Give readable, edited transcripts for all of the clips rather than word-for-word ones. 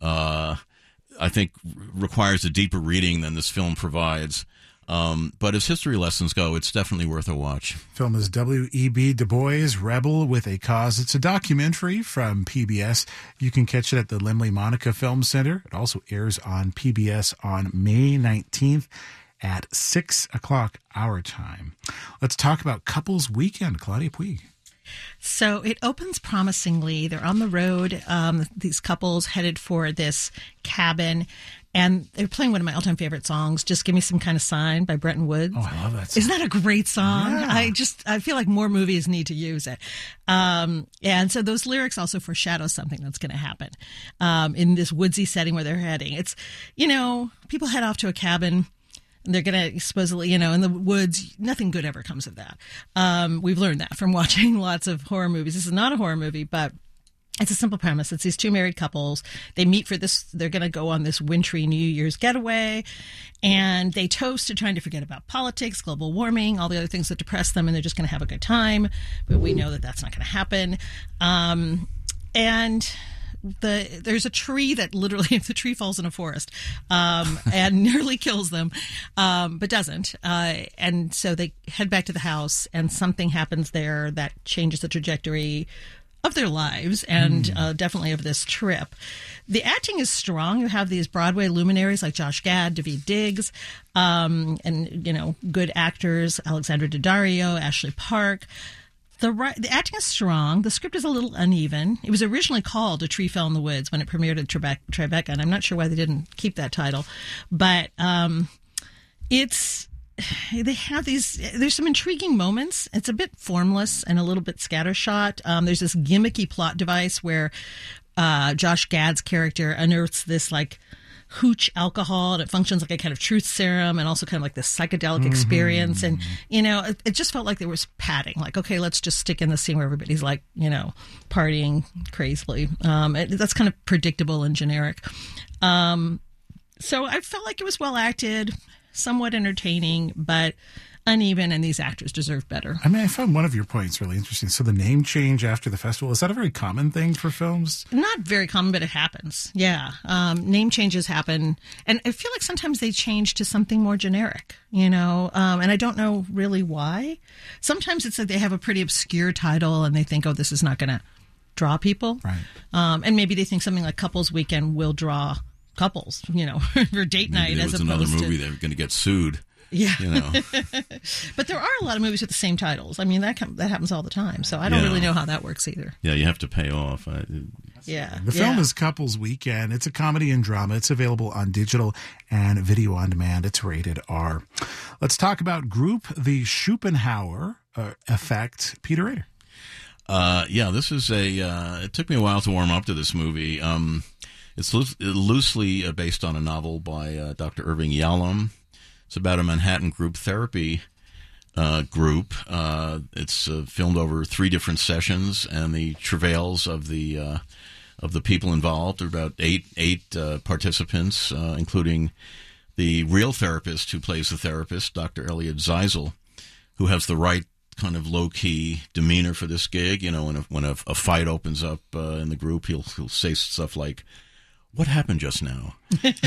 I think requires a deeper reading than this film provides. But as history lessons go, it's definitely worth a watch. Film is W.E.B. Du Bois, Rebel with a Cause. It's a documentary from PBS. You can catch it at the Lemley Monica Film Center. It also airs on PBS on May 19th at 6 o'clock our time. Let's talk about Couples Weekend. Claudia Puig. So it opens promisingly. They're on the road, these couples headed for this cabin, and they're playing one of my all-time favorite songs, Just Give Me Some Kind of Sign by Bretton Woods. Oh, I love that song. Isn't that a great song? Yeah. I feel like more movies need to use it. And so those lyrics also foreshadow something that's going to happen in this woodsy setting where they're heading. It's, people head off to a cabin. They're going to supposedly, in the woods, nothing good ever comes of that. We've learned that from watching lots of horror movies. This is not a horror movie, but it's a simple premise. It's these two married couples. They meet for this. They're going to go on this wintry New Year's getaway, and they toast to trying to forget about politics, global warming, all the other things that depress them, and they're just going to have a good time. But we know that that's not going to happen. And there's a tree that literally, if the tree falls in a forest, and nearly kills them, but doesn't. And so they head back to the house, and something happens there that changes the trajectory of their lives and definitely of this trip. The acting is strong. You have these Broadway luminaries like Josh Gad, Daveed Diggs, and, good actors, Alexandra Daddario, Ashley Park. The acting is strong. The script is a little uneven. It was originally called A Tree Fell in the Woods when it premiered at Tribeca, and I'm not sure why they didn't keep that title. But they have there's some intriguing moments. It's a bit formless and a little bit scattershot. There's this gimmicky plot device where Josh Gad's character unearths this, hooch alcohol, and it functions like a kind of truth serum and also kind of like this psychedelic experience. And, it just felt like there was padding. Like, okay, let's just stick in the scene where everybody's partying crazily. That's kind of predictable and generic. So I felt like it was well acted, somewhat entertaining, but uneven, and these actors deserve better. I found one of your points really interesting. So the name change after the festival, is that a very common thing for films? Not very common, but it happens. Yeah. Name changes happen. And I feel like sometimes they change to something more generic, and I don't know really why. Sometimes it's that they have a pretty obscure title and they think, oh, this is not going to draw people. Right. And maybe they think something like Couples Weekend will draw couples, for date night as opposed to... another movie they're going to get sued. Yeah. But there are a lot of movies with the same titles. That happens all the time. So I don't really know how that works either. Yeah, you have to pay off. The film is Couples Weekend. It's a comedy and drama. It's available on digital and video on demand. It's rated R. Let's talk about Group, the Schopenhauer Effect. Peter Rader. This is it took me a while to warm up to this movie. It's loosely based on a novel by Dr. Irving Yalom. It's about a Manhattan group therapy group. It's filmed over 3 different sessions, and the travails of the people involved are about eight participants, including the real therapist who plays the therapist, Dr. Elliot Zeisel, who has the right kind of low-key demeanor for this gig. When a fight opens up in the group, he'll say stuff like, "What happened just now?"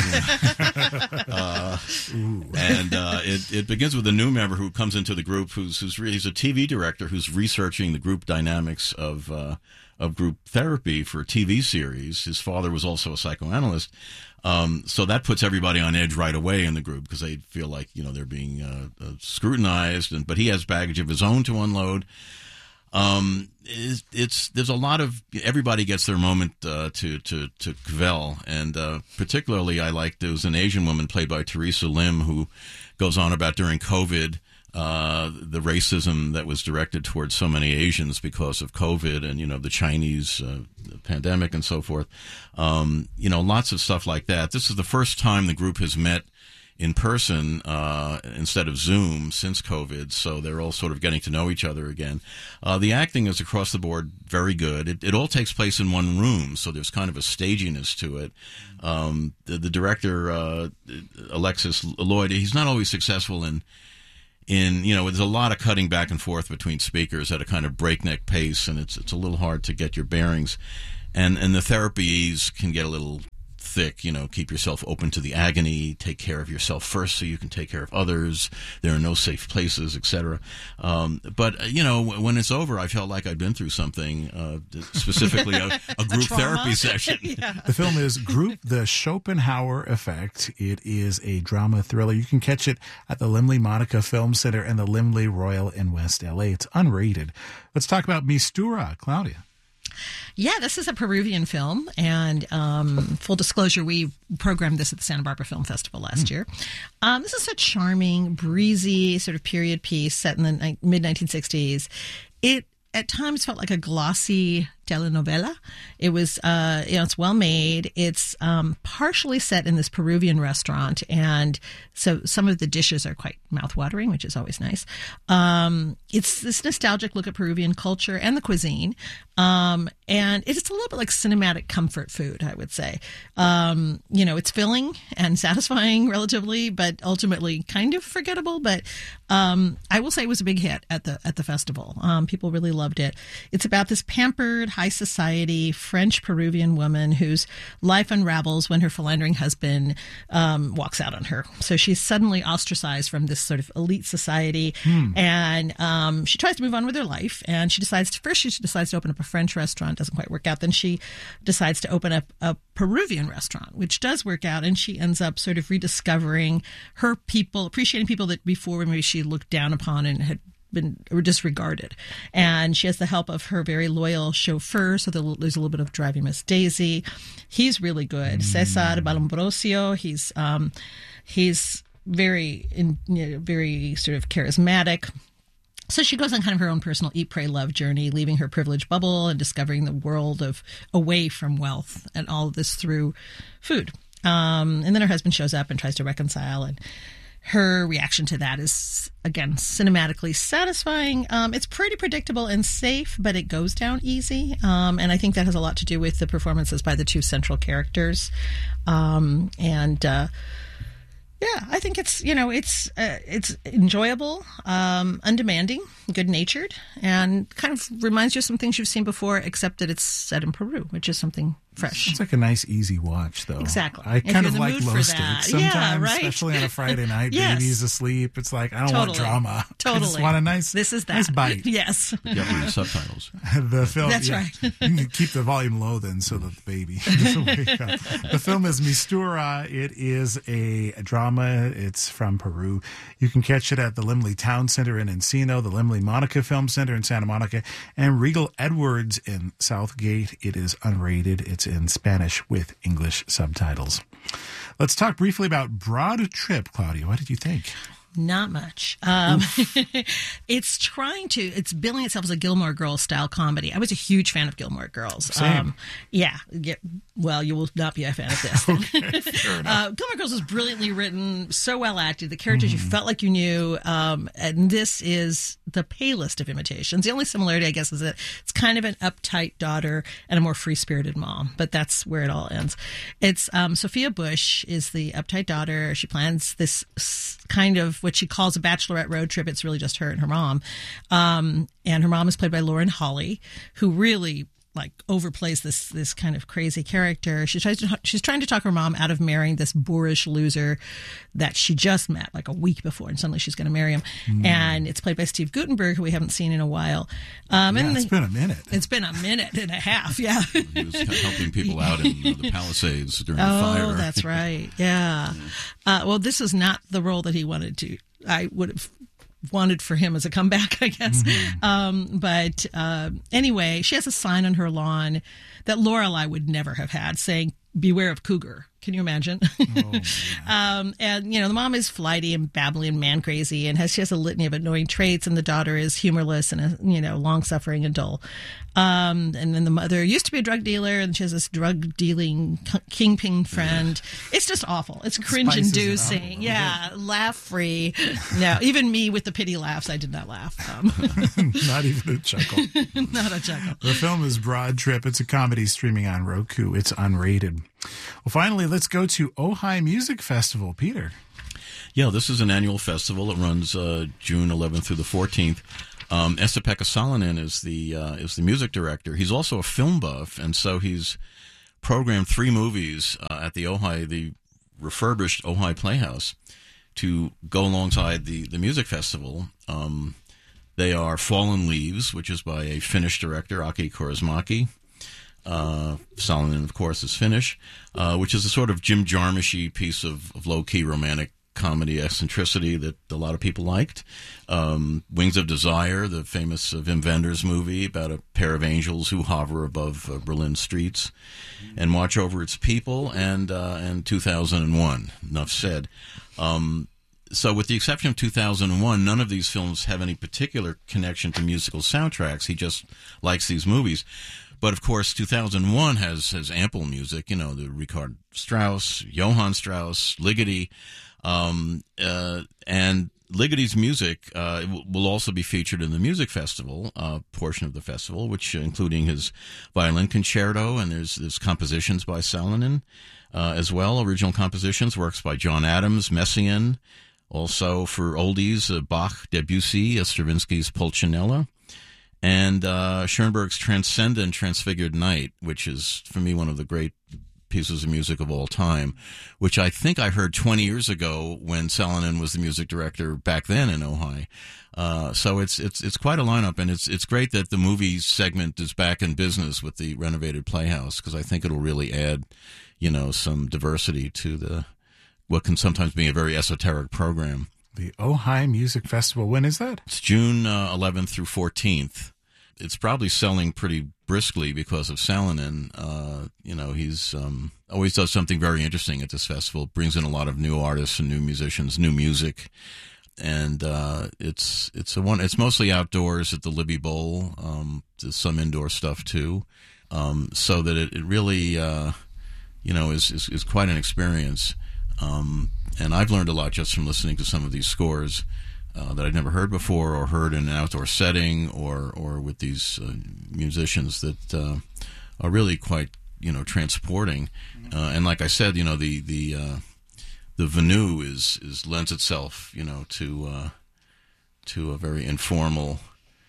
It begins with a new member who comes into the group who's a TV director who's researching the group dynamics of group therapy for a TV series. His father was also a psychoanalyst. So that puts everybody on edge right away in the group because they feel like, they're being scrutinized, but he has baggage of his own to unload. There's a lot of, everybody gets their moment to cavell, and particularly I liked, there was an Asian woman played by Teresa Lim who goes on about during COVID the racism that was directed towards so many Asians because of COVID and the Chinese pandemic and so forth. Lots of stuff like that. This is the first time the group has met in person instead of Zoom since COVID, so they're all sort of getting to know each other again. The acting is across the board very good. It all takes place in one room, so there's kind of a staginess to it. The director, Alexis Lloyd, he's not always successful in there's a lot of cutting back and forth between speakers at a kind of breakneck pace, and it's a little hard to get your bearings. And the therapies can get a little thick. Keep yourself open to the agony. Take care of yourself first, so you can take care of others. There are no safe places, etc. But when it's over, I felt like I'd been through something, specifically a group therapy session. Yeah. The film is Group: The Schopenhauer Effect. It is a drama thriller. You can catch it at the Limley Monica Film Center and the Limley Royal in West LA. It's unrated. Let's talk about Mistura, Claudia. Yeah, this is a Peruvian film, and full disclosure, we programmed this at the Santa Barbara Film Festival last year. This is a charming, breezy sort of period piece set in the mid-1960s. It at times felt like a glossy telenovela. It was, it's well made. It's partially set in this Peruvian restaurant, and so some of the dishes are quite mouthwatering, which is always nice. It's this nostalgic look at Peruvian culture and the cuisine, and it's a little bit like cinematic comfort food, I would say. It's filling and satisfying relatively, but ultimately kind of forgettable. But I will say it was a big hit at the festival. People really loved it. It's about this pampered, high society French Peruvian woman whose life unravels when her philandering husband walks out on her. So she's suddenly ostracized from this sort of elite society, and she tries to move on with her life. And she decides to open up a French restaurant. Doesn't quite work out. Then she decides to open up a Peruvian restaurant, which does work out. And she ends up sort of rediscovering her people, appreciating people that before maybe she looked down upon and had been disregarded. And she has the help of her very loyal chauffeur, so there's a little bit of driving Miss Daisy. He's really good. Cesar Balambrosio. He's very very sort of charismatic. So she goes on kind of her own personal eat, pray, love journey, leaving her privileged bubble and discovering the world away from wealth, and all of this through food. And then her husband shows up and tries to reconcile, and her reaction to that is, again, cinematically satisfying. It's pretty predictable and safe, but it goes down easy. And I think that has a lot to do with the performances by the two central characters. Yeah, I think it's enjoyable, undemanding, good-natured, and kind of reminds you of some things you've seen before, except that it's set in Peru, which is something fresh. It's like a nice, easy watch, though. Exactly. I kind of like low stakes sometimes, yeah, right? especially on a Friday night. Yes. Baby's asleep. It's like, I don't want drama. Totally. I just want a nice bite. Yes. You got to read subtitles. The film, That's right. You can keep the volume low then so that the baby doesn't wake up. The film is Mistura. It is a drama. It's from Peru. You can catch it at the Limley Town Center in Encino, the Limley Monica Film Center in Santa Monica, and Regal Edwards in Southgate. It is unrated. It's in Spanish with English subtitles. Let's talk briefly about Broad Trip, Claudia. What did you think? Not much. It's billing itself as a Gilmore Girls style comedy. I was a huge fan of Gilmore Girls. Same. Well, you will not be a fan of this. Okay, fair enough. Gilmore Girls was brilliantly written, so well acted. The characters you felt like you knew. And this is the palest of imitations. The only similarity, I guess, is that it's kind of an uptight daughter and a more free-spirited mom. But that's where it all ends. It's Sophia Bush is the uptight daughter. She plans this kind of what she calls a bachelorette road trip. It's really just her and her mom. And her mom is played by Lauren Holly, who really overplays this kind of crazy character. She's trying to talk her mom out of marrying this boorish loser that she just met like a week before, and suddenly she's going to marry him. And it's played by Steve Guttenberg, who we haven't seen in a while. It's been a minute. It's been a minute and a half. Yeah, he was helping people out in the Palisades during the fire. Oh, that's right. Yeah. Well, this is not the role that he wanted to. I would have wanted for him as a comeback, I guess. But anyway, she has a sign on her lawn that Lorelai would never have had saying, "Beware of cougar." Can you imagine? Oh, yeah. And, the mom is flighty and babbly and man crazy, and she has a litany of annoying traits, and the daughter is humorless and, long-suffering and dull. And then the mother used to be a drug dealer, and she has this drug-dealing kingpin friend. Yeah. It's just awful. It's cringe-inducing. Yeah, laugh-free. No, even me with the pity laughs, I did not laugh. Not even a chuckle. Not a chuckle. The film is Broad Trip. It's a comedy streaming on Roku. It's unrated. Well, finally, let's go to Ojai Music Festival. Peter. Yeah, this is an annual festival. It runs June 11th through the 14th. Esa-Pekka Salonen is the music director. He's also a film buff, and so he's programmed 3 movies at the refurbished Ojai Playhouse to go alongside the music festival. They are Fallen Leaves, which is by a Finnish director, Aki Kaurismäki. Salonen, of course, is Finnish, which is a sort of Jim Jarmusch-y piece of low-key romantic comedy eccentricity that a lot of people liked. Wings of Desire, the famous Wim Wenders movie about a pair of angels who hover above Berlin streets and watch over its people, and 2001, enough said. So with the exception of 2001, none of these films have any particular connection to musical soundtracks. He just likes these movies. But, of course, 2001 has ample music, the Richard Strauss, Johann Strauss, Ligeti. And Ligeti's music will also be featured in the music festival portion of the festival, which including his violin concerto, and there's compositions by Salonen as well, original compositions, works by John Adams, Messiaen, also for oldies, Bach, Debussy, Stravinsky's Pulcinella, and Schoenberg's Transcendent Transfigured Night, which is, for me, one of the great pieces of music of all time, which I think I heard 20 years ago when Salonen was the music director back then in Ojai. So it's quite a lineup, and it's great that the movie segment is back in business with the renovated Playhouse, because I think it'll really add, some diversity to what can sometimes be a very esoteric program. The Ojai Music Festival, when is that? It's June 11th through 14th. It's probably selling pretty briskly because of Salonen. He's always does something very interesting at this festival. Brings in a lot of new artists and new musicians, new music, and it's mostly outdoors at the Libby Bowl. There's some indoor stuff too, so that it really is quite an experience. And I've learned a lot just from listening to some of these scores that I'd never heard before, or heard in an outdoor setting, or with these musicians that are really quite transporting. And like I said, the venue is lends itself to a very informal,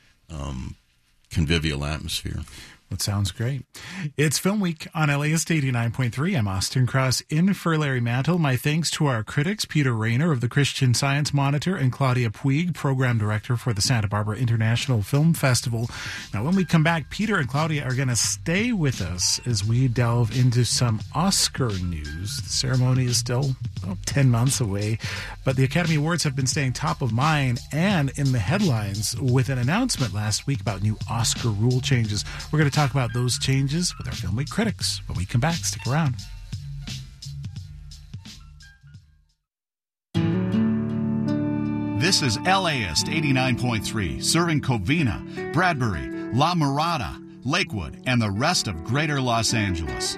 convivial atmosphere. That sounds great. It's Film Week on LAist 89.3. I'm Austin Cross in for Larry Mantle. My thanks to our critics, Peter Rayner of the Christian Science Monitor and Claudia Puig, Program Director for the Santa Barbara International Film Festival. Now, when we come back, Peter and Claudia are going to stay with us as we delve into some Oscar news. The ceremony is still 10 months away, but the Academy Awards have been staying top of mind and in the headlines with an announcement last week about new Oscar rule changes. We're going to talk about those changes with our Film Week critics. When we come back, stick around. This is LAist 89.3, serving Covina, Bradbury, La Mirada, Lakewood, and the rest of Greater Los Angeles.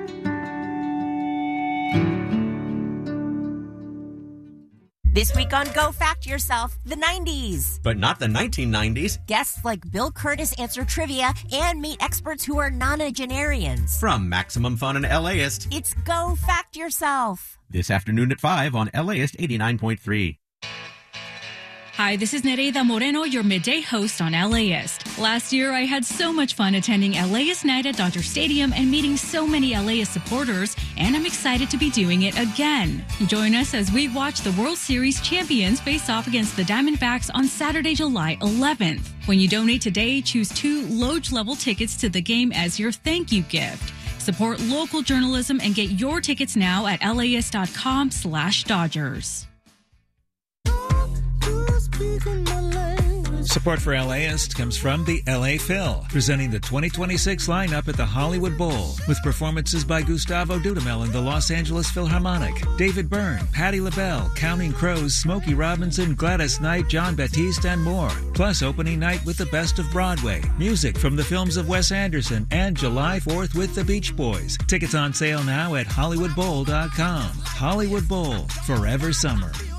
This week on Go Fact Yourself, the 90s. But not the 1990s. Guests like Bill Curtis answer trivia and meet experts who are nonagenarians. From Maximum Fun and LAist, it's Go Fact Yourself. This afternoon at 5 on LAist 89.3. Hi, this is Nereida Moreno, your midday host on LAist. Last year, I had so much fun attending LAist Night at Dodger Stadium and meeting so many LAist supporters, and I'm excited to be doing it again. Join us as we watch the World Series champions face off against the Diamondbacks on Saturday, July 11th. When you donate today, choose 2 Loge-level tickets to the game as your thank you gift. Support local journalism and get your tickets now at LAist.com/Dodgers. Support for LAist comes from the LA Phil, presenting the 2026 lineup at the Hollywood Bowl, with performances by Gustavo Dudamel and the Los Angeles Philharmonic, David Byrne, Patti LaBelle, Counting Crows, Smokey Robinson, Gladys Knight, John Baptiste, and more. Plus opening night with the best of Broadway, music from the films of Wes Anderson, and July 4th with the Beach Boys. Tickets on sale now at HollywoodBowl.com. Hollywood Bowl, forever summer.